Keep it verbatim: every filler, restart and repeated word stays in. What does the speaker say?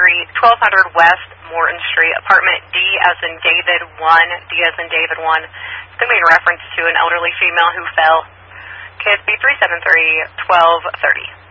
Street, twelve hundred West Morton Street, apartment D as in David one, D as in David one. It's going to be in reference to an elderly female who fell. Case B three seven three, twelve thirty.